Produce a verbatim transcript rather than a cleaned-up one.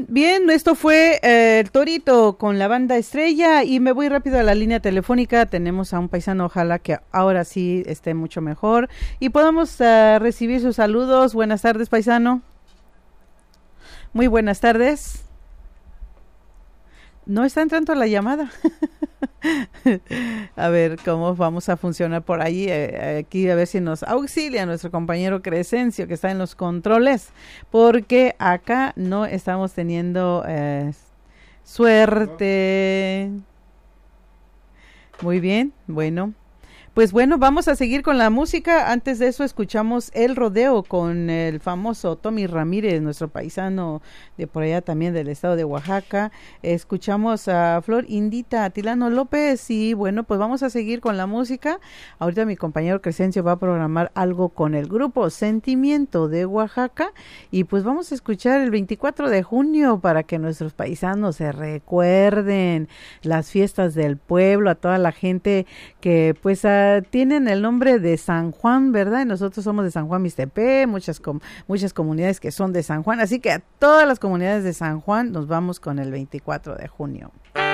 bien, esto fue eh, el Torito con la banda Estrella y me voy rápido a la línea telefónica. Tenemos a un paisano, ojalá que ahora sí esté mucho mejor y podamos uh, recibir sus saludos. Buenas tardes, paisano. Muy buenas tardes. No está entrando la llamada. A ver cómo vamos a funcionar por ahí. Eh, aquí a ver si nos auxilia nuestro compañero Crescencio, que está en los controles, porque acá no estamos teniendo eh, suerte. Muy bien, bueno. Pues bueno, vamos a seguir con la música. Antes de eso escuchamos El Rodeo con el famoso Tommy Ramírez, nuestro paisano de por allá también del estado de Oaxaca. Escuchamos a Flor Indita Atilano López y bueno, pues vamos a seguir con la música. Ahorita mi compañero Crescencio va a programar algo con el grupo Sentimiento de Oaxaca y pues vamos a escuchar el veinticuatro de junio para que nuestros paisanos se recuerden las fiestas del pueblo, a toda la gente que pues a tienen el nombre de San Juan, ¿verdad? Y nosotros somos de San Juan Mixtepec, muchas com- muchas comunidades que son de San Juan, así que a todas las comunidades de San Juan nos vamos con el veinticuatro de junio.